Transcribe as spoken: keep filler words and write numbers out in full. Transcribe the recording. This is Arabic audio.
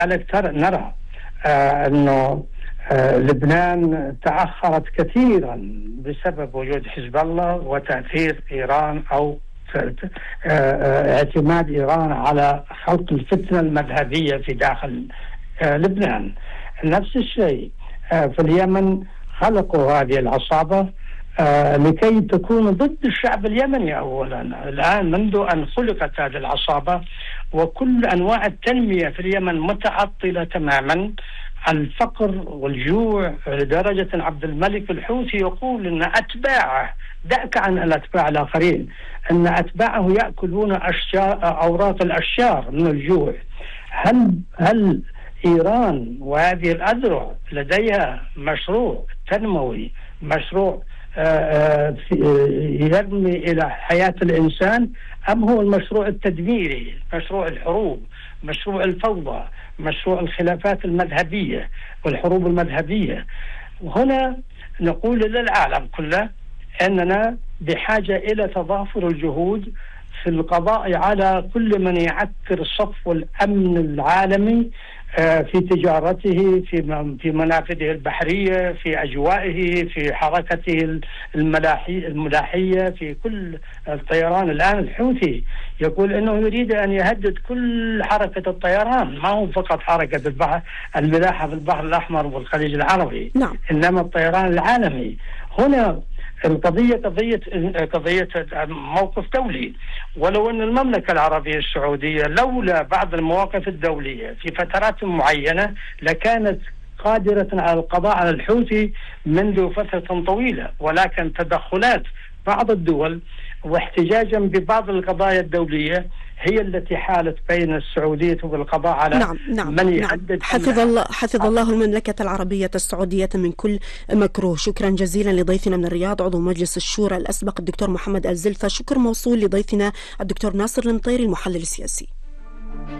نرى آه أنه آه لبنان تأخرت كثيرا بسبب وجود حزب الله وتأثير إيران أو اعتماد إيران على خلق الفتنة المذهبية في داخل لبنان. نفس الشيء في اليمن، خلقوا هذه العصابة لكي تكون ضد الشعب اليمني أولا. الآن منذ أن خلقت هذه العصابة وكل أنواع التنمية في اليمن متعطلة تماما، الفقر والجوع، لدرجة عبد الملك الحوثي يقول أن أتباعه، دعك عن الأتباع الآخرين، أن أتباعه يأكلون أشجار أوراق الأشجار من الجوع. هل هل إيران وهذه الأذرع لديها مشروع تنموي، مشروع يرمي إلى حياة الإنسان، أم هو المشروع التدميري، مشروع الحروب، مشروع الفوضى، مشروع الخلافات المذهبية والحروب المذهبية؟ وهنا نقول للعالم كله أننا بحاجة إلى تضافر الجهود في القضاء على كل من يعكر صفو الأمن العالمي في تجارته، في في منافذه البحرية، في أجوائه، في حركته الملاحي الملاحية، في كل الطيران. الآن الحوثي يقول أنه يريد أن يهدد كل حركة الطيران، ما هو فقط حركة البحر الملاحة في البحر الأحمر والخليج العربي، نعم. إنما الطيران العالمي. هنا القضية قضية قضية موقف دولي. ولو أن المملكة العربية السعودية لولا بعض المواقف الدولية في فترات معينة لكانت قادرة على القضاء على الحوثي منذ فترة طويلة، ولكن تدخلات بعض الدول واحتجاجا ببعض القضايا الدولية هي التي حالت بين السعودية والقضاء على نعم نعم من يحدد. نعم. حفظ الله حفظ الله المملكة العربية السعودية من كل مكروه. شكرا جزيلا لضيفنا من الرياض عضو مجلس الشورى الأسبق الدكتور محمد الزلفة. شكر موصول لضيفنا الدكتور ناصر المطيري المحلل السياسي.